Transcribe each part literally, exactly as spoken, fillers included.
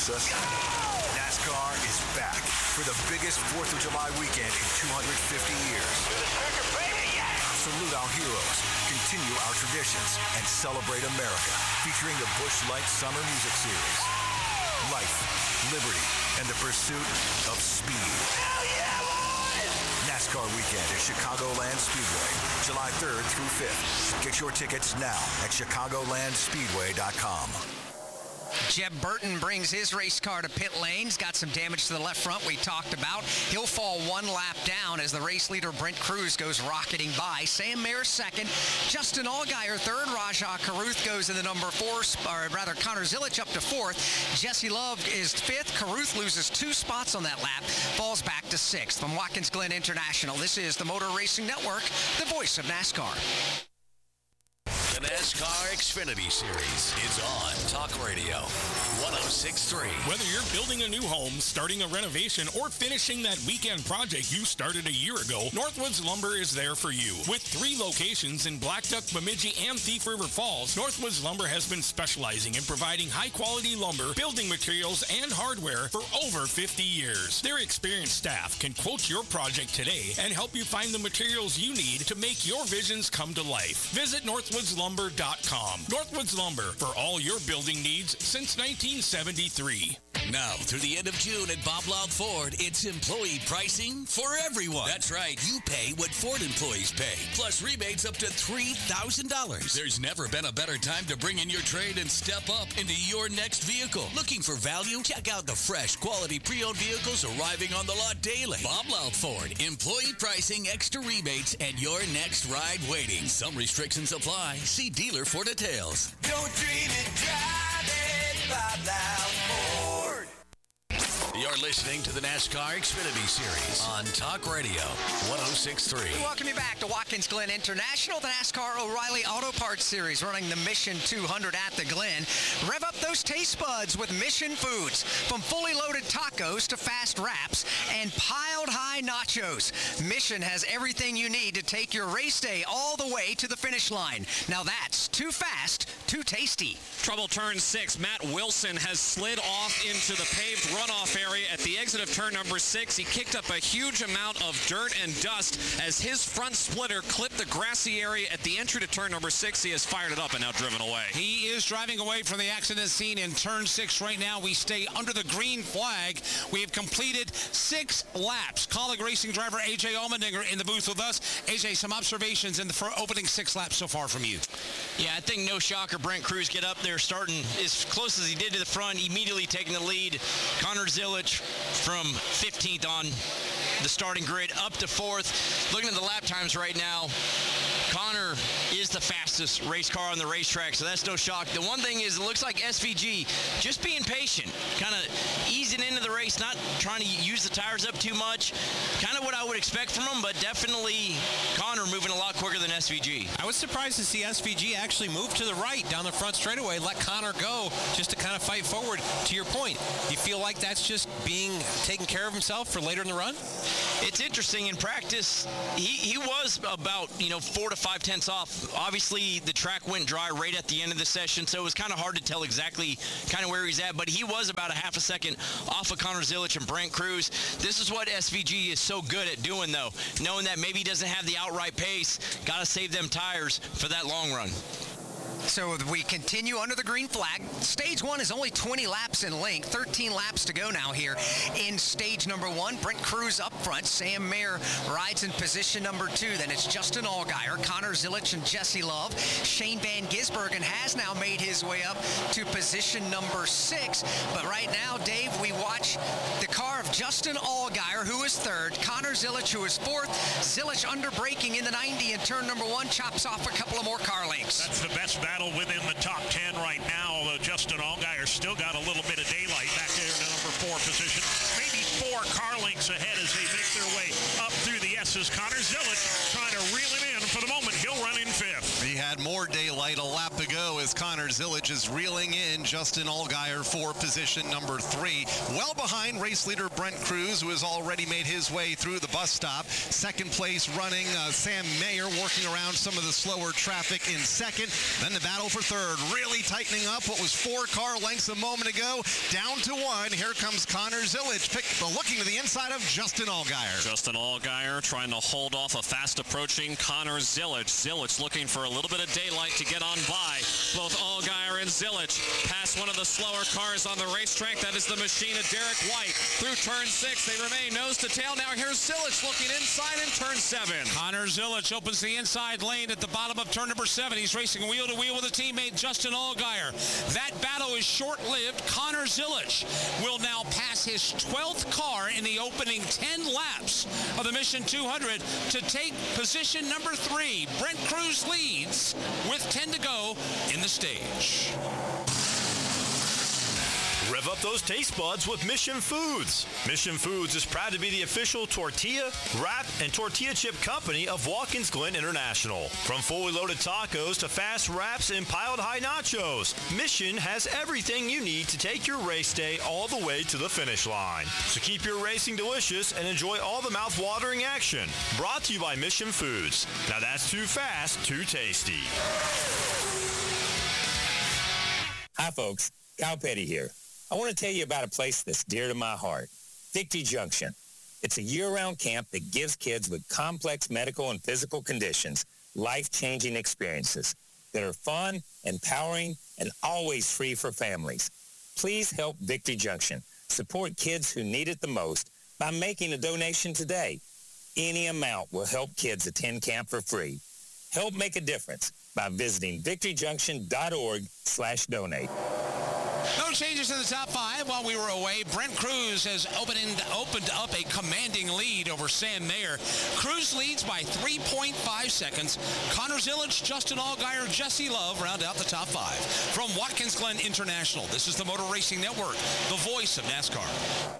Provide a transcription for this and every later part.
process. NASCAR is back for the biggest fourth of July weekend in two hundred fifty years. Salute our heroes, continue our traditions, and celebrate America, featuring the Busch Light Summer Music Series. Life, liberty, and the pursuit of speed. Hell yeah, boys! NASCAR weekend at Chicagoland Speedway, July third through fifth. Get your tickets now at chicagoland speedway dot com. Jeb Burton brings his race car to pit lane. He's got some damage to the left front we talked about. He'll fall one lap down as the race leader Brent Cruz goes rocketing by. Sam Mayer second. Justin Allgaier third. Rajah Caruth goes in the number four, or rather Connor Zilic up to fourth. Jesse Love is fifth. Caruth loses two spots on that lap, falls back to sixth. From Watkins Glen International, this is the Motor Racing Network, the voice of NASCAR. The NASCAR Xfinity Series is on Talk Radio one oh six point three. Whether you're building a new home, starting a renovation, or finishing that weekend project you started a year ago, Northwoods Lumber is there for you. With three locations in Blackduck, Bemidji, and Thief River Falls, Northwoods Lumber has been specializing in providing high-quality lumber, building materials, and hardware for over fifty years. Their experienced staff can quote your project today and help you find the materials you need to make your visions come to life. Visit northwoods lumber dot com. Northwoods Lumber, for all your building needs since nineteen seventy-three. Now, through the end of June at Bob Loud Ford, it's employee pricing for everyone. That's right. You pay what Ford employees pay, plus rebates up to three thousand dollars. There's never been a better time to bring in your trade and step up into your next vehicle. Looking for value? Check out the fresh, quality pre-owned vehicles arriving on the lot daily. Bob Loud Ford. Employee pricing, extra rebates, and your next ride waiting. Some restrictions apply. See dealer for details. Don't dream it, drive it, Bob Loud Ford. You're listening to the NASCAR Xfinity Series on Talk Radio one oh six point three. We welcome you back to Watkins Glen International, the NASCAR O'Reilly Auto Parts Series, running the Mission two hundred at the Glen. Rev up those taste buds with Mission Foods. From fully loaded tacos to fast wraps and piled high nachos, Mission has everything you need to take your race day all the way to the finish line. Now that's too fast, too tasty. Trouble turn six. Matt Wilson has slid off into the paved runoff area at the exit of turn number six. He kicked up a huge amount of dirt and dust as his front splitter clipped the grassy area at the entry to turn number six. He has fired it up and now driven away. He is driving away from the accident scene in turn six right now. We stay under the green flag. We have completed six laps. Colleague racing driver A J Allmendinger in the booth with us. A J, some observations in the fir- opening six laps so far from you. Yeah, I think no shocker. Brent Cruz get up there starting as close as he did to the front, immediately taking the lead. Connor Zilic from fifteenth on the starting grid up to fourth. Looking at the lap times right now, Connor is the fastest race car on the racetrack, so that's no shock. The one thing is it looks like S V G just being patient, kind of easing into the race, not trying to use the tires up too much. Kind of what I would expect from him, but definitely Connor moving a lot quicker than S V G. I was surprised to see S V G actually move to the right down the front straightaway, let Connor go just to kind of fight forward. To your point, you feel like that's just being taking care of himself for later in the run? It's interesting. In practice, he, he was about, you know, four to five tenths off. Obviously, the track went dry right at the end of the session, so it was kind of hard to tell exactly kind of where he's at, but he was about a half a second off of Connor Zilic and Brent Cruz. This is what S V G is so good at doing, though, knowing that maybe he doesn't have the outright pace, got to save them tires for that long run. So we continue under the green flag. Stage one is only twenty laps in length. thirteen laps to go now here in stage number one. Brent Cruz up front. Sam Mayer rides in position number two. Then it's Justin Allgaier, Connor Zilic, and Jesse Love. Shane Van Gisbergen has now made his way up to position number six. But right now, Dave, we watch the car of Justin Allgaier, who is third. Connor Zilic, who is fourth. Zilic under braking in the ninety in turn number one. Chops off a couple of more car lengths. That's the best battle within the top ten right now, although Justin Allgaier still got a little bit of daylight back there in the number four position. Maybe four car lengths ahead as they make their way up through the S's. Connor Zilic trying to reel it in. For the moment, he'll run in fifth. He had more daylight a lap ago as Connor Zillage is reeling in Justin Allgaier for position number three. Well behind race leader Brent Cruz, who has already made his way through the bus stop. Second place running uh, Sam Mayer, working around some of the slower traffic in second. Then the battle for third, really tightening up what was four car lengths a moment ago, down to one. Here comes Connor Zillage, pick, looking to the inside of Justin Allgaier. Justin Allgaier trying to hold off a fast approaching Connor Zillage. Zillage looking for a little bit of daylight to get on by. Both Allgaier and Zillage pass one of the slower cars on the racetrack. That is the machine of Derek White. Through turn six, they remain nose to tail. Now here's Zillage looking inside in turn seven. Connor Zillage opens the inside lane at the bottom of turn number seven. He's racing wheel to wheel with a teammate, Justin Allgaier. That battle is short-lived. Connor Zillage will now pass his twelfth car in the opening ten laps of the Mission two hundred to take position number three. Brent Cruz leads with ten to go in the stage. Rev up those taste buds with Mission Foods. Mission Foods is proud to be the official tortilla, wrap, and tortilla chip company of Watkins Glen International. From fully loaded tacos to fast wraps and piled high nachos, Mission has everything you need to take your race day all the way to the finish line. So keep your racing delicious and enjoy all the mouth-watering action. Brought to you by Mission Foods. Now that's too fast, too tasty. Hi, folks. Kyle Petty here. I want to tell you about a place that's dear to my heart, Victory Junction. It's a year-round camp that gives kids with complex medical and physical conditions life-changing experiences that are fun, empowering, and always free for families. Please help Victory Junction support kids who need it the most by making a donation today. Any amount will help kids attend camp for free. Help make a difference by visiting victoryjunction.org slash donate. No changes in the top five while we were away. Brent Cruz has opened, opened up a commanding lead over Sam Mayer. Cruz leads by three point five seconds. Connor Zillage, Justin Allgaier, Jesse Love round out the top five. From Watkins Glen International, this is the Motor Racing Network, the voice of NASCAR.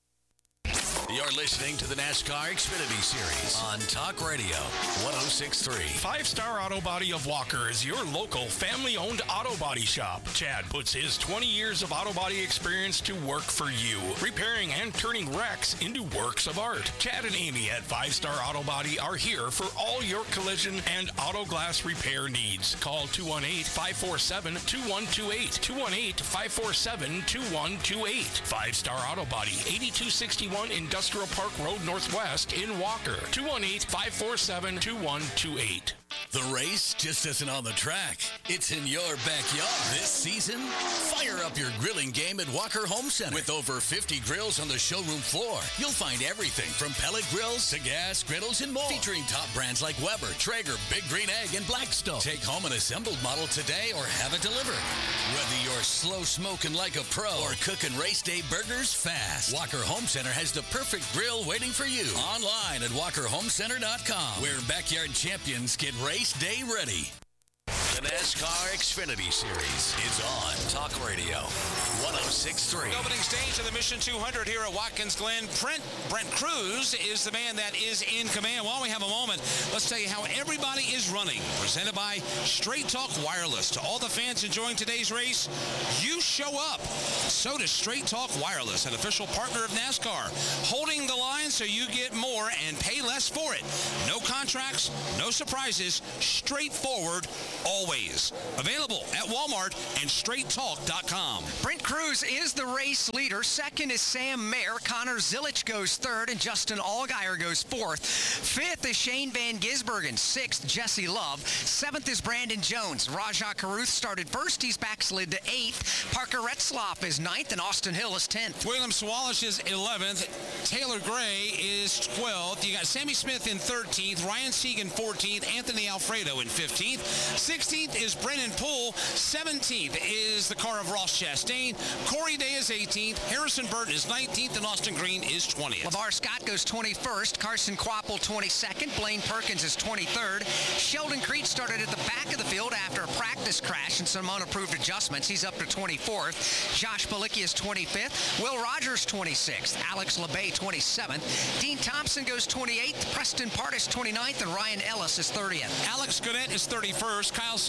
You're listening to the NASCAR Xfinity Series on Talk Radio one oh six point three. Five Star Auto Body of Walker is your local family-owned auto body shop. Chad puts his twenty years of auto body experience to work for you, repairing and turning wrecks into works of art. Chad and Amy at Five Star Auto Body are here for all your collision and auto glass repair needs. Call two one eight, five four seven, two one two eight, two one eight, five four seven, two one two eight. Five Star Auto Body, eighty-two sixty-one Industrial Park Road Northwest in Walker. two one eight, five four seven, two one two eight. The race just isn't on the track. It's in your backyard. This season, fire up your grilling game at Walker Home Center. With over fifty grills on the showroom floor, you'll find everything from pellet grills to gas griddles and more. Featuring top brands like Weber, Traeger, Big Green Egg, and Blackstone. Take home an assembled model today or have it delivered. Whether you're slow smoking like a pro or cooking race day burgers fast, Walker Home Center has the perfect grill waiting for you. Online at walker home center dot com, where backyard champions get race day ready. The NASCAR Xfinity Series is on Talk Radio one oh six point three. Opening stage of the Mission two hundred here at Watkins Glen. Brent, Brent Cruz is the man that is in command. While we have a moment, let's tell you how everybody is running. Presented by Straight Talk Wireless. To all the fans enjoying today's race, you show up. So does Straight Talk Wireless, an official partner of NASCAR. Holding the line so you get more and pay less for it. No contracts, no surprises, straightforward, always. Available at Walmart and straight talk dot com. Brent Cruz is the race leader. Second is Sam Mayer. Connor Zillage goes third, and Justin Allgaier goes fourth. Fifth is Shane Van Gisbergen. Sixth, Jesse Love. Seventh is Brandon Jones. Rajah Caruth started first. He's backslid to eighth. Parker Retzlaff is ninth, and Austin Hill is tenth. William Swalish is eleventh. Taylor Gray is twelfth. You got Sammy Smith in thirteenth. Ryan Segan fourteenth. Anthony Alfredo in fifteenth. sixteenth is Brennan Poole. seventeenth is the car of Ross Chastain. Corey Day is eighteenth. Harrison Burton is nineteenth, and Austin Green is twentieth. LeVar Scott goes twenty-first. Carson Quapple twenty-second. Blaine Perkins is twenty-third. Sheldon Creed started at the back of the field after a practice crash and some unapproved adjustments. He's up to twenty-fourth. Josh Bilicki is twenty-fifth. Will Rogers twenty-sixth. Alex LeBay twenty-seventh. Dean Thompson goes twenty-eighth. Preston Pardis twenty-ninth, and Ryan Ellis is thirtieth. Alex Gannett is thirty-first. Kyle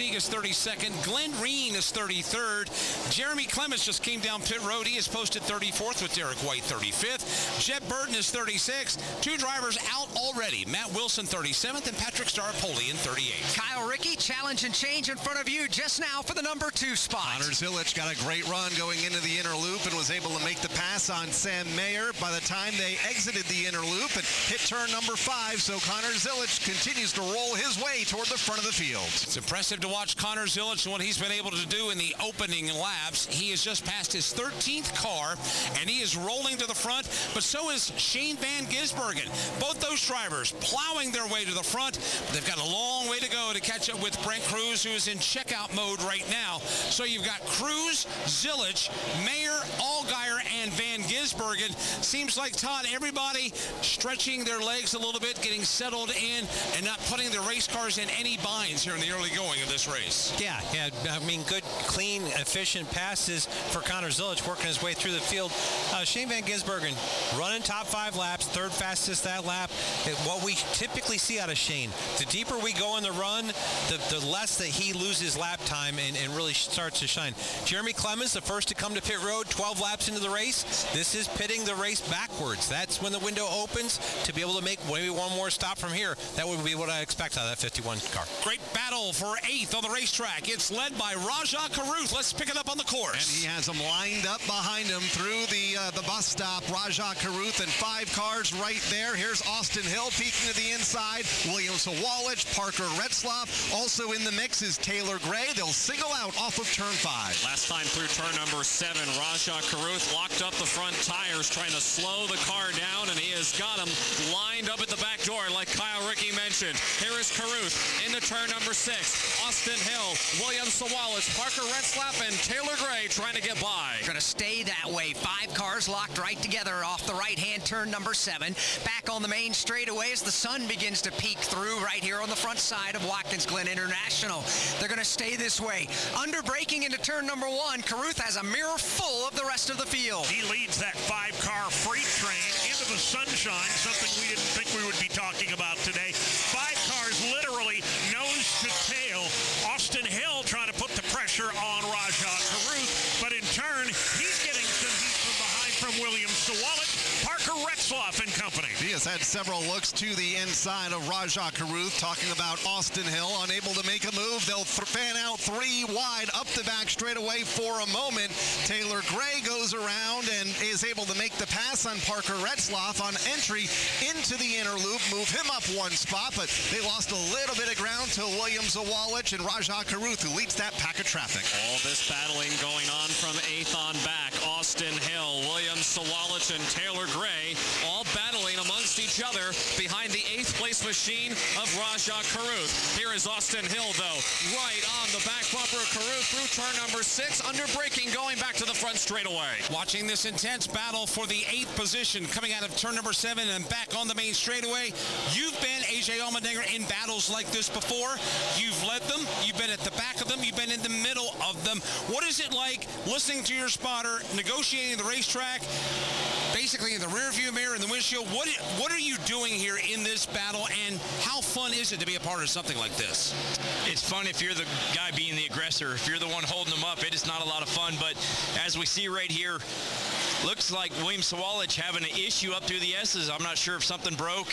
Sieg is thirty-second. Glenn Reen is thirty-third. Jeremy Clements just came down pit road. He is posted thirty-fourth with Derek White thirty-fifth. Jeb Burton is thirty-sixth. Two drivers out already. Matt Wilson thirty-seventh and Patrick Starapoli in thirty-eighth. Kyle Rickey, challenge and change in front of you just now for the number two spot. Connor Zilic got a great run going into the inner loop and was able to make the pass on Sam Mayer by the time they exited the inner loop and hit turn number five. So Connor Zilic continues to roll his way toward the front of the field. It's impressive to watch Connor Zilic and what he's been able to do in the opening laps. He has just passed his thirteenth car, and he is rolling to the front, but so is Shane Van Gisbergen. Both those drivers plowing their way to the front, but they've got a long way to go to catch up with Brent Cruz, who is in checkout mode right now. So you've got Cruz, Zilic, Mayer, Allgaier, and Van Gisbergen. Seems like, Todd, everybody stretching their legs a little bit, getting settled in, and not putting their race cars in any binds here in the early going of this race. Yeah, yeah. I mean, good, clean, efficient passes for Connor Zilic working his way through the field. Uh, Shane Van Gisbergen running top five laps, third fastest that lap. It, what we typically see out of Shane, the deeper we go in the run, the, the less that he loses lap time and, and really starts to shine. Jeremy Clements, the first to come to pit road, twelve laps into the race. This is pitting the race backwards. That's when the window opens to be able to make maybe one more stop from here. That would be what I expect out of that fifty-one car. Great battle for eighth on the racetrack. It's led by Rajah Caruth. Let's pick it up on the course. And he has them lined up behind him through the uh, the bus stop. Rajah Caruth and five cars right there. Here's Austin Hill peeking to the inside. William Sawalich, Parker Retzlaff. Also in the mix is Taylor Gray. They'll single out off of turn five. Last time through turn number seven, Rajah Caruth locked up the front tires, trying to slow the car down, and he has got him lined up at the back door, like Kyle Rickey mentioned. Here is Caruth into turn number six. Austin Hill, William Sawalich, Parker Retzlaff, and Taylor Gray trying to get by. Going to stay that way. Five cars locked right together off the right-hand turn number seven. Back on the main straightaway as the sun begins to peek through right here on the front side of Watkins Glen International. They're going to stay this way. Under braking into turn number one, Caruth has a mirror full of the rest of the field. He leads that five-car freight train into the sunshine, something we didn't think we would be talking about today. Five cars literally nose to tail. Austin Hill trying to put the pressure on Rajah Caruth, but in turn, he's getting some heat from behind from William Sawalich, Parker Retzlaff and company. He has had several looks to the inside of Rajah Caruth, talking about Austin Hill, unable to make a move. They'll th- fan out three wide up the back straightaway for a moment. Taylor Gray goes around and is able to make the pass on Parker Retzlaff on entry into the inner loop, move him up one spot, but they lost a little bit of ground to William Sawalich and Rajah Caruth, who leads that pack of traffic. All this battling going on from eighth on back. Austin Hill, William Sawalich, and Taylor Gray all battling amongst each other behind the eighth place machine of Rajah Caruth. Here is Austin Hill, though, right on the back bumper of Caruth through turn number six, under braking, going back to the front straightaway. Watching this intense battle for the eighth position coming out of turn number seven and back on the main straightaway. You've been, A J Allmendinger, in battles like this before. You've led them. You've been at the back of them. You've been in the middle of them. What is it like listening to your spotter, negotiating the racetrack, basically in the rearview mirror, in the windshield? What, what are you doing here in this battle, and how fun is it to be a part of something like this? It's fun if you're the guy being the aggressor. If you're the one holding them up, it is not a lot of fun. But as we see right here, looks like William Sawalich having an issue up through the S's. I'm not sure if something broke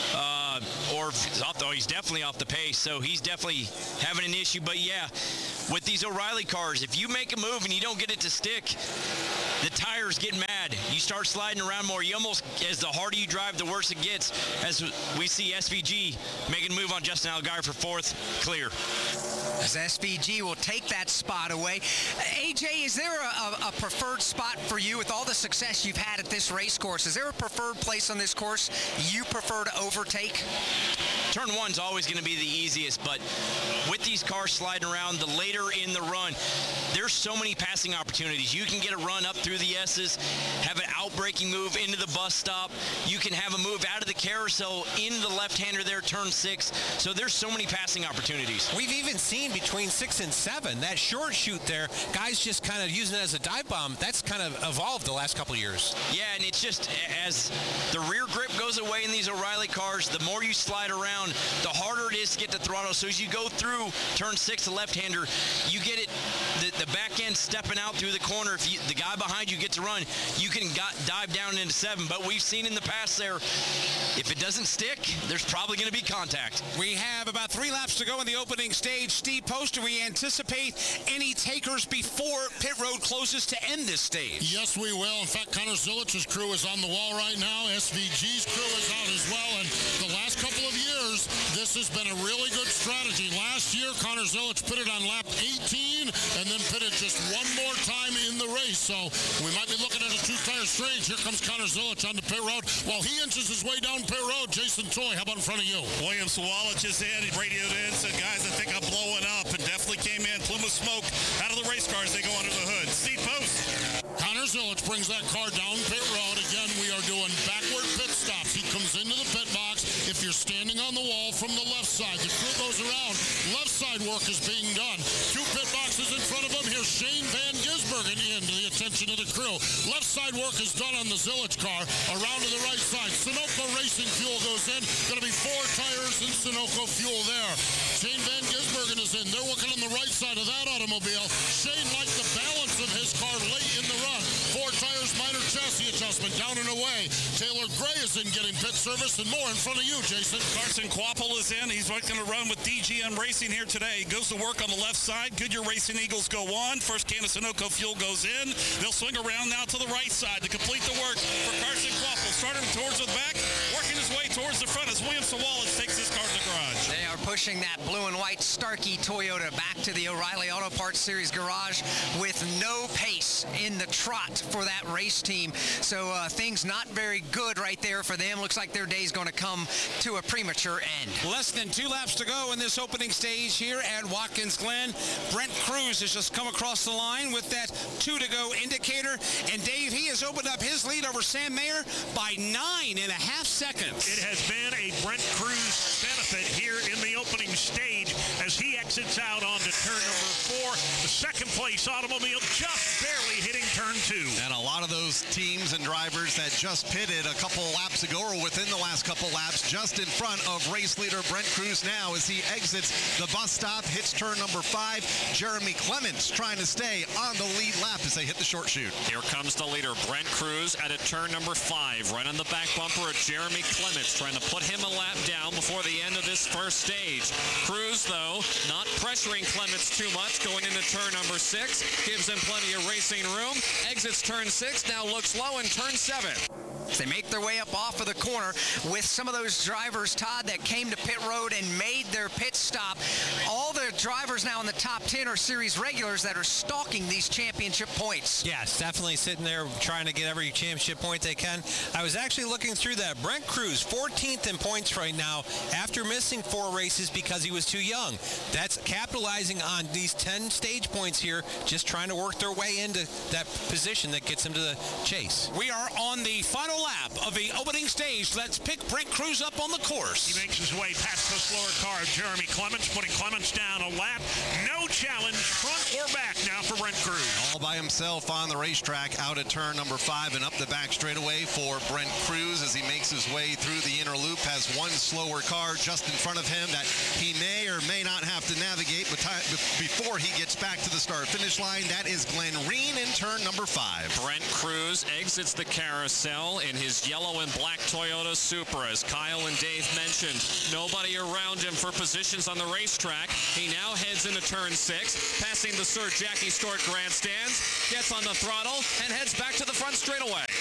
uh, or if he's off the, oh, he's definitely off the pace. So he's definitely having an issue. But yeah, with these O'Reilly cars, if you make a move and you don't get it to stick, the tires get mad. You start sliding around more. You almost, as the harder you drive, the worse it gets. As we see S V G making a move on Justin Allgaier for fourth, clear. As S V G will take that spot away. A J, is there a, a preferred spot for you with all the success you've had at this race course? Is there a preferred place on this course you prefer to overtake? Turn one's always going to be the easiest, but with these cars sliding around, the later in the run, there there's so many passing opportunities. You can get a run up through the S's, have an outbreaking move into the bus stop. You can have a move out of the carousel into the left-hander there, turn six. So there's so many passing opportunities. We've even seen between six and seven, that short shoot there, guys just kind of using it as a dive bomb. That's kind of evolved the last couple of years. Yeah, and it's just as the rear grip goes away in these O'Reilly cars, the more you slide around, the harder it is to get the throttle. So as you go through turn six, the left-hander, you get it, the, the back end stepping out through the corner. If you, the guy behind you gets to run, you can got, dive down into seven. But we've seen in the past there, if it doesn't stick, there's probably going to be contact. We have about three laps to go in the opening stage. Steve Post, do we anticipate any takers before pit road closes to end this stage? Yes, we will. In fact, Connor Zilich's crew is on the wall right now. S V G's crew is out as well. And the last couple of years, this has been a really good strategy. Last year, Connor Zilich pitted on lap eighteen and then pitted just one more time in the race. So we might be looking at a two-tire stage. Here comes Connor Zilich on the pit road. While he inches his way down pit road, Jason Toy, how about in front of you? William Sawalich is in. He radioed in, said, guys, I think I'm blowing up, and definitely came in. Plume of smoke out of the race cars. They go under the hood. Steve Post. Connor Zilich brings that car down pit road. Again, we are doing backward pit stops. He comes into the pit box. If you're standing on the wall from the left side, the crew goes around. Left side work is being done. Two pit boxes in front of him. Here's Shane Van Gisbergen in to the attention of the crew. Left side work is done on the Zilich car. Around to the right side. Sunoco Racing Fuel goes in. Going to be four tires and Sunoco fuel there. Shane Van Gisbergen is in. They're working on the right side of that automobile. Shane liked the balance of his car late in the run. Four tires, minor chassis adjustment, down and away. Taylor Gray is in getting pit service and more in front of you, Jason. Carson Quapple is in. He's going to run with D G M Racing here today. He goes to work on the left side. Goodyear Racing Eagles go on. First can of Sunoco fuel goes in. They'll swing around now to the right side to complete the work for Carson Quapple. Starting towards the back, working his way towards the front as William Sawalich takes his car to the garage. They are pushing that blue and white Starkey Toyota back to the O'Reilly Auto Parts Series garage with no pace in the trot for that race team. So uh, things not very good right there for them. Looks like their day's going to come to a premature end. Less than two laps to go in this opening stage here at Watkins Glen. Brent Cruz has just come across the line with that two to go indicator. And Dave, he has opened up his lead over Sam Mayer by nine and a half seconds. It has been a Brent Cruz benefit here in the opening stage as he exits out onto turn number four. The second place automobile just barely hitting turn two. And a lot of those teams and drivers that just pitted a couple laps ago or within the last couple laps just in front of race leader Brent Cruz now as he exits the bus stop, hits turn number five. Jeremy Clements trying to stay on the lead lap as they hit the short chute. Here comes the leader, Brent Cruz, at a turn number five. Right on the back bumper of Jeremy Clements, trying to put him a lap down before the end of this first stage. Cruz, though, not pressuring Clements too much going into turn number six. Gives him plenty of racing room. Exits turn six, now looks low in turn seven. They make their way up off of the corner with some of those drivers, Todd, that came to pit road and made their pit stop. All the drivers now in the top ten are series regulars that are stalking these championship points. Yes, definitely sitting there trying to get every championship point they can. I was actually looking through that. Brent Cruz, fourteenth in points right now after missing four races because he was too young. That's capitalizing on these ten stage points here, just trying to work their way into that position that gets them to the chase. We are on the final lap of the opening stage. Let's pick Brent Cruz up on the course. He makes his way past the slower car, Jeremy Clements, putting Clements down a lap. No challenge, front or back now for Brent Cruz. All by himself on the racetrack out at turn number five and up the back straightaway for Brent Cruz as he makes his way through the inner loop. Has one slower car just in front of him that he may or may not have to navigate before he gets back to the start-finish line. That is Glenn Reen in turn number five. Brent Cruz exits the carousel in his yellow and black Toyota Supra. As Kyle and Dave mentioned, nobody around him for positions on the racetrack. He now heads into turn six, passing the Sir Jackie Stewart grandstands, gets on the throttle, and heads back to the front straightaway.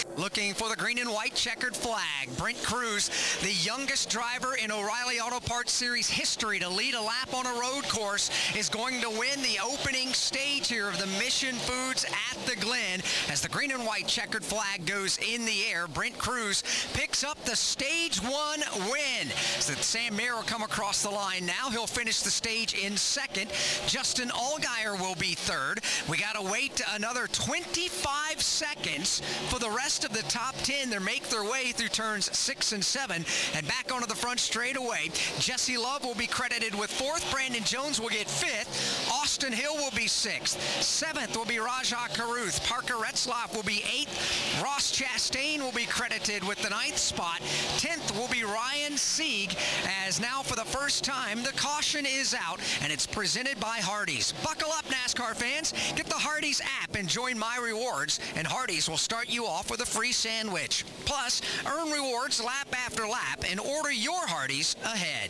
Looking for the green and white checkered flag. Brent Cruz, the youngest driver in O'Reilly Auto Parts Series history to lead a lap on a road course, is going to win the opening stage here of the Mission Foods at the Glen. As the green and white checkered flag goes in the air, Brent Cruz picks up the stage one win. So Sam Mayer will come across the line now. He'll finish the stage in second. Justin Allgaier will be third. We got to wait another twenty-five seconds for the rest of the top ten to make their way through turns six and seven and back onto the front straightaway. Jesse Love will be credited with fourth. Brandon Jones will get fifth. Austin Hill will be sixth. Seventh will be Rajah Caruth. Parker Retzlaff will be eighth. Ross Chastain will be credited with the ninth spot. Tenth will be Ryan Sieg, as now for the first time the caution is out and it's presented by Hardee's. Buckle up, NASCAR fans. Get the Hardee's app and join My Rewards, and Hardee's will start you off with a free sandwich. Plus, earn rewards lap after lap and order your Hardee's ahead.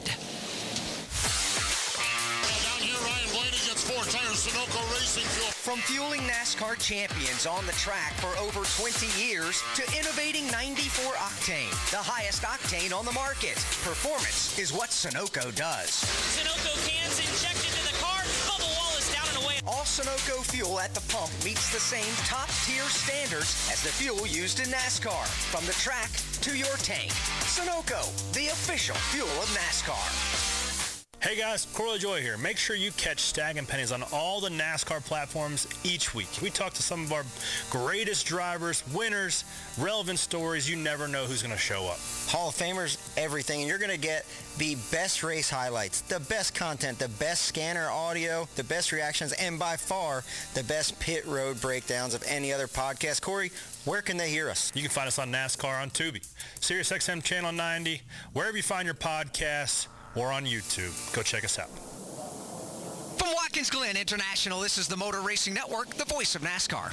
Down here, Ryan Blaney gets four tires, Sunoco Racing Fuel. From fueling NASCAR champions on the track for over twenty years to innovating ninety-four octane, the highest octane on the market. Performance is what Sunoco does. Sunoco cans injected to the car, bubble wall is down and away. All Sunoco fuel at the pump meets the same top-tier standards as the fuel used in NASCAR. From the track to your tank. Sunoco, the official fuel of NASCAR. Hey guys, Corley Joy here. Make sure you catch Stag and Pennies on all the NASCAR platforms each week. We talk to some of our greatest drivers, winners, relevant stories. You never know who's going to show up. Hall of Famers, everything. And you're going to get the best race highlights, the best content, the best scanner audio, the best reactions, and by far the best pit road breakdowns of any other podcast. Corey, where can they hear us? You can find us on NASCAR on Tubi, SiriusXM Channel ninety, wherever you find your podcasts, or on YouTube. Go check us out. From Watkins Glen International, this is the Motor Racing Network, the voice of NASCAR.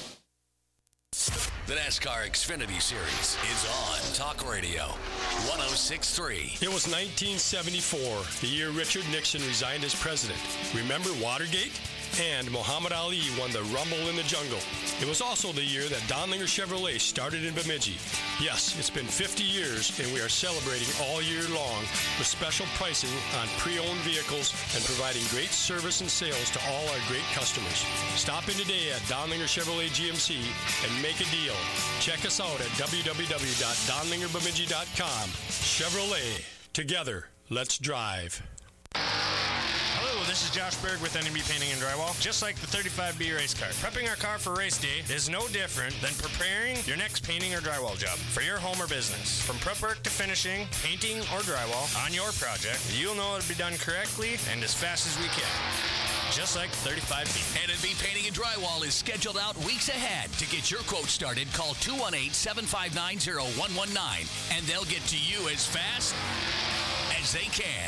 The NASCAR Xfinity Series is on Talk Radio one oh six point three. It was nineteen seventy-four, the year Richard Nixon resigned as president. Remember Watergate? And Muhammad Ali won the Rumble in the Jungle. It was also the year that Donlinger Chevrolet started in Bemidji. Yes, it's been fifty years, and we are celebrating all year long with special pricing on pre-owned vehicles and providing great service and sales to all our great customers. Stop in today at Donlinger Chevrolet G M C and make a deal. Check us out at w w w dot donlinger bemidji dot com. Chevrolet. Together, let's drive. Hello, this is Josh Berg with N M B Painting and Drywall. Just like the thirty-five B race car, prepping our car for race day is no different than preparing your next painting or drywall job for your home or business. From prep work to finishing, painting or drywall on your project, you'll know it'll be done correctly and as fast as we can. Just like thirty-five B. N M B Painting and Drywall is scheduled out weeks ahead. To get your quote started, call two one eight, seven five nine, zero one one nine, and they'll get to you as fast as they can.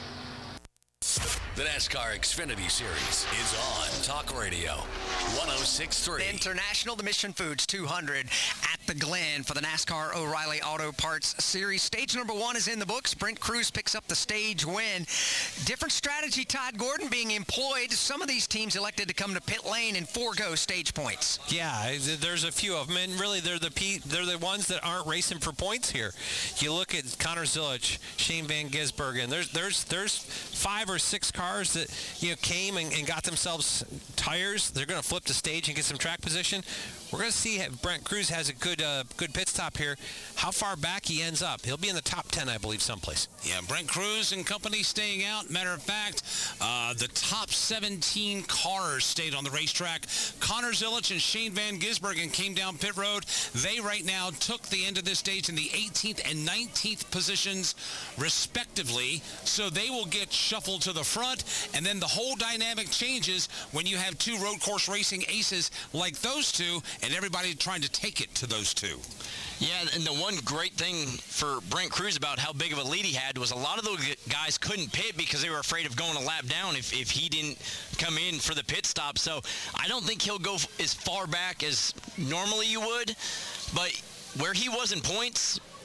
The NASCAR Xfinity Series is on Talk Radio one oh six point three. International, the Mission Foods two hundred at the Glen for the NASCAR O'Reilly Auto Parts Series. Stage number one is in the books. Brent Cruz picks up the stage win. Different strategy, Todd Gordon, being employed. Some of these teams elected to come to pit lane and forego stage points. Yeah, there's a few of them, and really they're the P, they're the ones that aren't racing for points here. You look at Connor Zilisch, Shane Van Gisbergen. There's there's there's five or six cars that you know came and, and got themselves tires. They're going to flip the stage and get some track position. We're going to see if Brent Cruz has a good uh, good pit stop here. How far back he ends up. He'll be in the top ten, I believe, someplace. Yeah, Brent Cruz and company staying out. Matter of fact, uh, the top seventeen cars stayed on the racetrack. Connor Zilisch and Shane Van Gisbergen came down pit road. They right now took the end of this stage in the eighteenth and nineteenth positions, respectively. So they will get shuffled to the front, and then the whole dynamic changes when you have two road course racing aces like those two, and everybody trying to take it to those two. Yeah, and the one great thing for Brent Cruz about how big of a lead he had was a lot of those guys couldn't pit because they were afraid of going a lap down if, if he didn't come in for the pit stop. So I don't think he'll go as far back as normally you would, but where he was in points,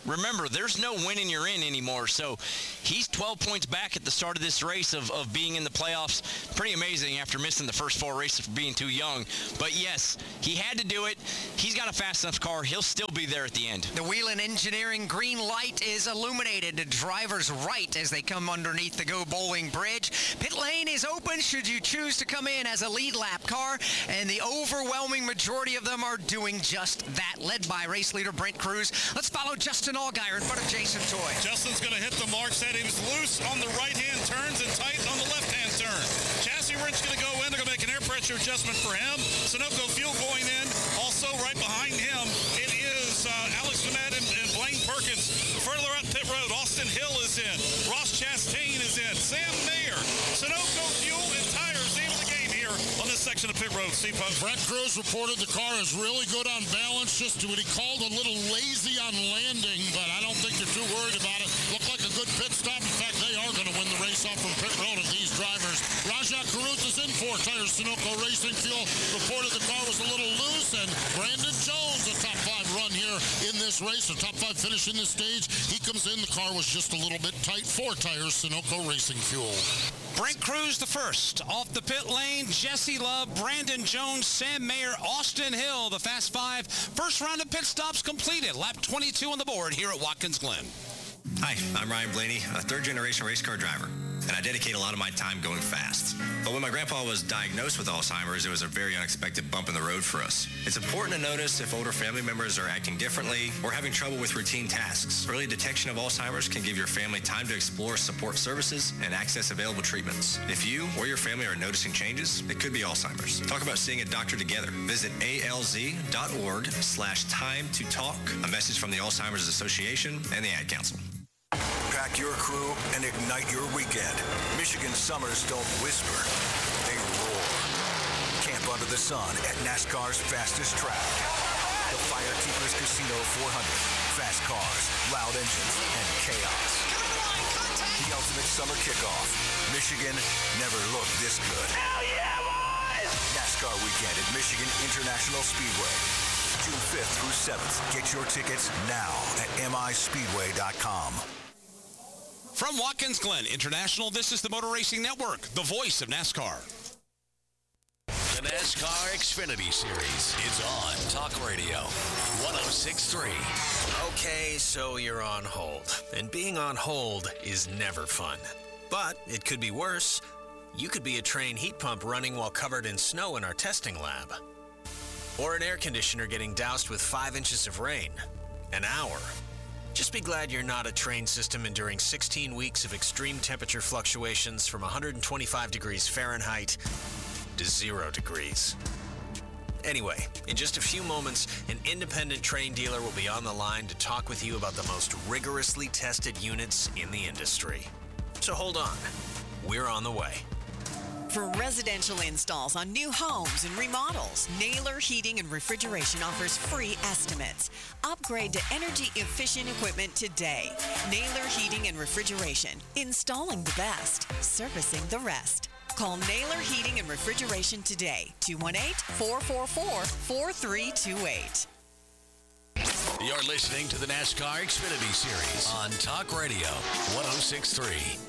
remember, there's no winning you're in anymore. So he's twelve points back at the start of this race of, of being in the playoffs. Pretty amazing after missing the first four races for being too young. But yes, he had to do it. He's got a fast enough car. He'll still be there at the end. The Whelen Engineering green light is illuminated to drivers right as they come underneath the Go Bowling Bridge. Pit lane is open should you choose to come in as a lead lap car, and the overwhelming majority of them are doing just that, led by race leader Brent Cruz. Let's follow Justin Allgaier in front of Jason Toy. Justin's going to hit the mark, said he was loose on the right-hand turns and tight on the left-hand turn. Chassis wrench going to go in. They're going to make an air pressure adjustment for him. Sunoco Fuel going in. Also right behind him, it is uh, Alex Vanette and, and Blaine Perkins. Further up pit road, Austin Hill is in. Ross Chastain is in. Sam Mayer. Sunoco Fuel and tires into the game here on this section of pit road. Steve Post. Brent Cruz reported the car is really good on balance. Just what he called a little lazy on landing, but I don't think they're too worried about it. Looked like a good pit stop. In fact, they are going to win the race off from pit road of these drivers. Rajah Caruth is in four tires. Sunoco Racing Fuel reported the car was a little loose, and Brandon Jones, a top five run here in this race, a top five finish in this stage. He comes in, the car was just a little bit tight. Four tires, Sunoco Racing Fuel. Brent Cruz the first. Off the pit lane, Jesse Love, Brandon Jones, Sam Mayer, Austin Hill, the Fast Five. First round of pit stops completed. Lap twenty-two on the board here at Watkins Glen. Hi, I'm Ryan Blaney, a third-generation race car driver, and I dedicate a lot of my time going fast. But when my grandpa was diagnosed with Alzheimer's, it was a very unexpected bump in the road for us. It's important to notice if older family members are acting differently or having trouble with routine tasks. Early detection of Alzheimer's can give your family time to explore support services and access available treatments. If you or your family are noticing changes, it could be Alzheimer's. Talk about seeing a doctor together. Visit alz.org slash time to talk. A message from the Alzheimer's Association and the Ad Council. Pack your crew and ignite your weekend. Michigan summers don't whisper, they roar. Camp under the sun at NASCAR's fastest track. The Firekeepers Casino four hundred. Fast cars, loud engines, and chaos. The ultimate summer kickoff. Michigan never looked this good. Hell yeah, boys! NASCAR weekend at Michigan International Speedway. June fifth through seventh. Get your tickets now at M I speedway dot com. From Watkins Glen International, this is the Motor Racing Network, the voice of NASCAR. The NASCAR Xfinity Series is on Talk Radio one oh six point three. Okay, so you're on hold. And being on hold is never fun. But it could be worse. You could be a train heat pump running while covered in snow in our testing lab. Or an air conditioner getting doused with five inches of rain. An hour. Just be glad you're not a train system enduring sixteen weeks of extreme temperature fluctuations from one hundred twenty-five degrees Fahrenheit to zero degrees. Anyway, in just a few moments, an independent train dealer will be on the line to talk with you about the most rigorously tested units in the industry. So hold on. We're on the way. For residential installs on new homes and remodels, Naylor Heating and Refrigeration offers free estimates. Upgrade to energy-efficient equipment today. Naylor Heating and Refrigeration. Installing the best, servicing the rest. Call Naylor Heating and Refrigeration today. two one eight, four four four, four three two eight. You're listening to the NASCAR Xfinity Series on Talk Radio one oh six point three.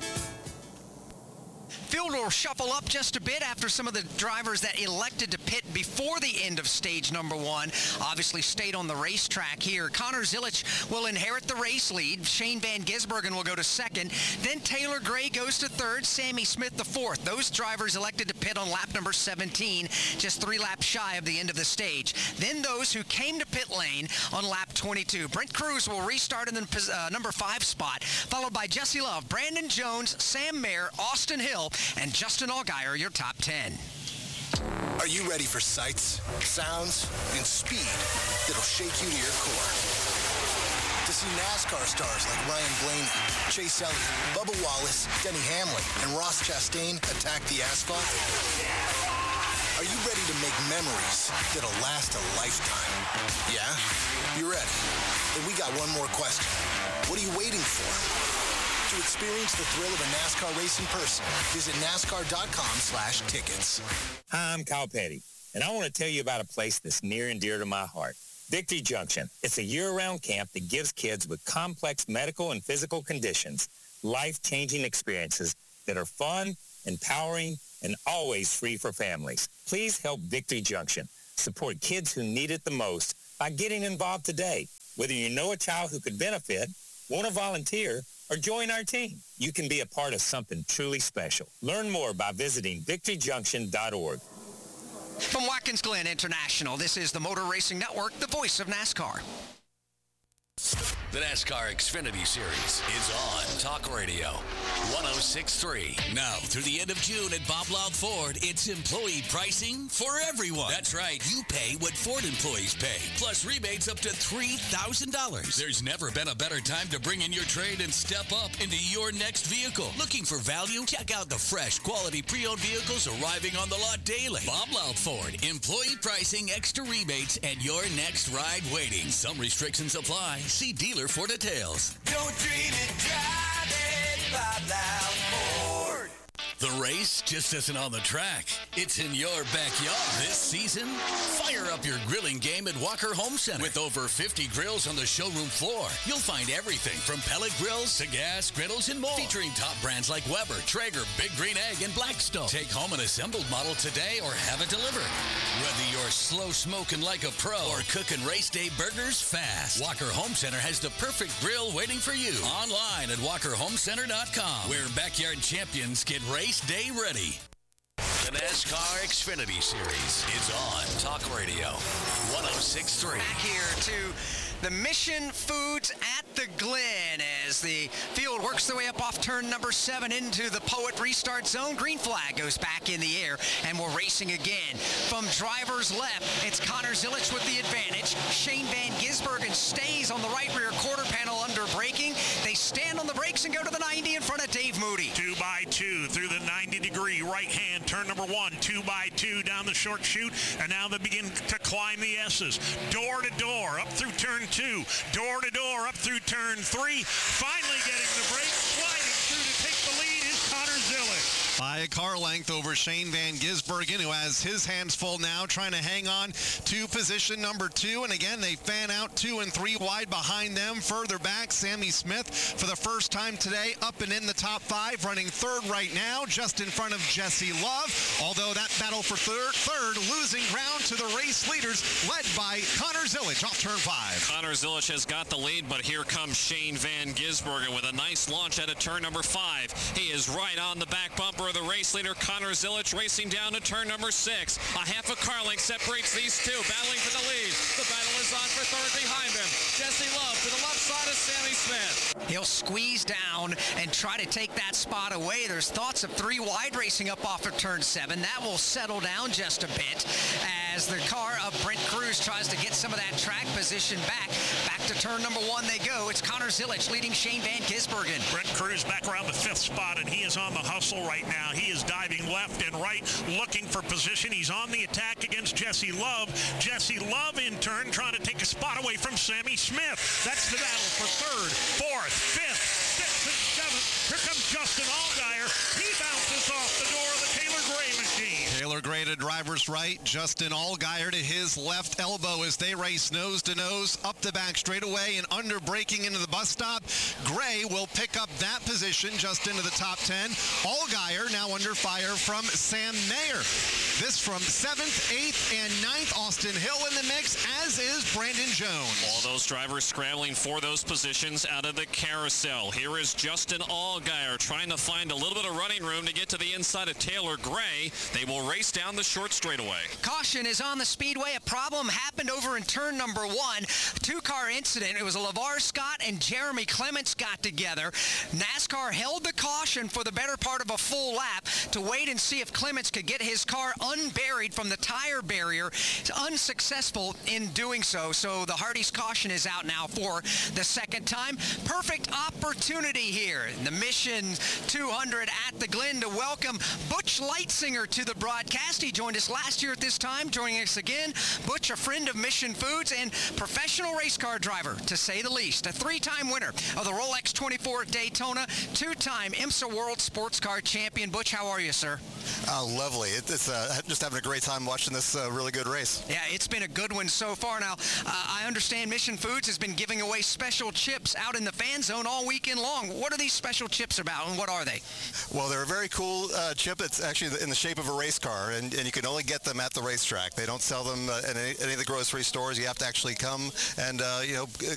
Field will shuffle up just a bit after some of the drivers that elected to pit before the end of stage number one obviously stayed on the racetrack here. Connor Zilisch will inherit the race lead. Shane Van Gisbergen will go to second. Then Taylor Gray goes to third. Sammy Smith the fourth. Those drivers elected to pit on lap number seventeen, just three laps shy of the end of the stage. Then those who came to pit lane on lap twenty-two. Brent Cruz will restart in the uh, number five spot, followed by Jesse Love, Brandon Jones, Sam Mayer, Austin Hill, and Justin Allgaier, your top ten. Are you ready for sights, sounds, and speed that'll shake you to your core? To see NASCAR stars like Ryan Blaney, Chase Elliott, Bubba Wallace, Denny Hamlin, and Ross Chastain attack the asphalt? Are you ready to make memories that'll last a lifetime? Yeah? You're ready. Then we got one more question. What are you waiting for? To experience the thrill of a NASCAR race in person, visit NASCAR.com slash tickets. Hi, I'm Kyle Petty, and I want to tell you about a place that's near and dear to my heart. Victory Junction. It's a year-round camp that gives kids with complex medical and physical conditions life-changing experiences that are fun, empowering, and always free for families. Please help Victory Junction support kids who need it the most by getting involved today. Whether you know a child who could benefit, want to volunteer, or join our team, you can be a part of something truly special. Learn more by visiting victory junction dot org. From Watkins Glen International, this is the Motor Racing Network, the voice of NASCAR. The NASCAR Xfinity Series is on Talk Radio one oh six point three. Now, through the end of June at Bob Loud Ford, it's employee pricing for everyone. That's right. You pay what Ford employees pay, plus rebates up to three thousand dollars. There's never been a better time to bring in your trade and step up into your next vehicle. Looking for value? Check out the fresh, quality pre-owned vehicles arriving on the lot daily. Bob Loud Ford. Employee pricing, extra rebates, and your next ride waiting. Some restrictions apply. See dealer for details. Don't dream it, drive it, Bob Loud Ford. The race just isn't on the track. It's in your backyard. This season, fire up your grilling game at Walker Home Center. With over fifty grills on the showroom floor, you'll find everything from pellet grills to gas griddles and more. Featuring top brands like Weber, Traeger, Big Green Egg, and Blackstone. Take home an assembled model today or have it delivered. Whether you're slow smoking like a pro or cooking race day burgers fast, Walker Home Center has the perfect grill waiting for you. Online at walker home center dot com, where backyard champions get race day ready. The NASCAR Xfinity Series is on Talk Radio one oh six point three. Back here to the Mission Foods at the Glen as the field works their way up off turn number seven into the Poet restart zone. Green flag goes back in the air, and we're racing again. From driver's left, it's Connor Zilisch with the advantage. Shane Van Gisbergen stays on the right rear quarter panel under braking. They stand on the brakes and go to the ninety in front of Dave Moody. Two by two through the ninety degree right hand, turn number one, two by two down the short chute, and now they begin to climb the S's. Door to door, up through turn two, door to door, up through turn three, finally getting the break, sliding through to take the lead is Connor Zilisch. By a car length over Shane Van Gisbergen, who has his hands full now, trying to hang on to position number two. And again, they fan out two and three wide behind them. Further back, Sammy Smith, for the first time today, up and in the top five, running third right now, just in front of Jesse Love. Although that battle for third, third losing ground to the race leaders, led by Connor Zilisch off turn five. Connor Zilisch has got the lead, but here comes Shane Van Gisbergen with a nice launch out of turn number five. He is right on the back bumper of the race leader, Connor Zilisch, racing down to turn number six. A half a car length separates these two, battling for the lead. The battle is on for third behind them. Jesse Love to the left side of Sammy Smith. He'll squeeze down and try to take that spot away. There's thoughts of three wide racing up off of turn seven. That will settle down just a bit as the car of Brent Cruz tries to get some of that track position back. Back to turn number one they go. It's Connor Zilisch leading Shane Van Gisbergen. Brent Cruz back around the fifth spot, and he is on the hustle right now. He is diving left and right, looking for position. He's on the attack against Jesse Love. Jesse Love, in turn, trying to take a spot away from Sammy Smith. That's the battle for third, fourth, fifth, sixth, and seventh. Here comes Justin Allgaier. He bounces off the door of the Taylor Gray machine. Taylor Gray to driver's right, Justin Allgaier to his left elbow as they race nose to nose up the back straightaway and under braking into the bus stop. Gray will pick up that position just into the top ten. Allgaier now under fire from Sam Mayer. This from seventh, eighth, and ninth. Austin Hill in the mix, as is Brandon Jones. All those drivers scrambling for those positions out of the carousel. Here is Justin Allgaier trying to find a little bit of running room to get to the inside of Taylor Gray. They will race down the short straightaway. Caution is on the speedway. A problem happened over in turn number one. Two-car incident. It was LeVar Scott and Jeremy Clements got together. NASCAR held the caution for the better part of a full lap to wait and see if Clements could get his car unburied from the tire barrier. It's unsuccessful in doing so, so the Hardee's caution is out now for the second time. Perfect opportunity here in the Mission two hundred at the Glen to welcome Butch Leitzinger to the broadcast. Cassidy joined us last year at this time. Joining us again, Butch, a friend of Mission Foods and professional race car driver, to say the least. A three-time winner of the Rolex twenty-four at Daytona, two-time IMSA World Sports Car Champion. Butch, how are you, sir? Uh, lovely. It, it's uh, just having a great time watching this uh, really good race. Yeah, it's been a good one so far. Now, uh, I understand Mission Foods has been giving away special chips out in the fan zone all weekend long. What are these special chips about, and what are they? Well, they're a very cool uh, chip. It's actually in the shape of a race car, and, and you can only get them at the racetrack. They don't sell them uh, in any, any of the grocery stores. You have to actually come and uh, you know